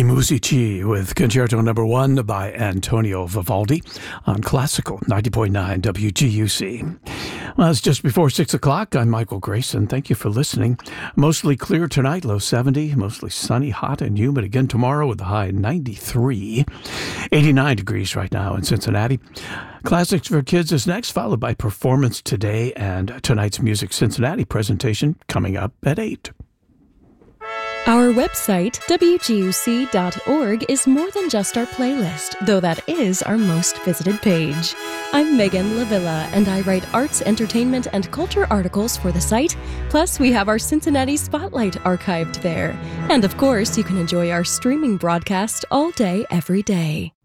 Musici with Concerto No. 1 by Antonio Vivaldi on Classical 90.9 WGUC. Well, it's just before 6 o'clock. I'm Michael Grayson. Thank you for listening. Mostly clear tonight, low 70, mostly sunny, hot and humid again tomorrow with a high 93. 89 degrees right now in Cincinnati. Classics for Kids is next, followed by Performance Today and tonight's Music Cincinnati presentation coming up at 8. Our website, WGUC.org, is more than just our playlist, though that is our most visited page. I'm Megan Lavilla, and I write arts, entertainment, and culture articles for the site. Plus, we have our Cincinnati Spotlight archived there. And of course, you can enjoy our streaming broadcast all day, every day.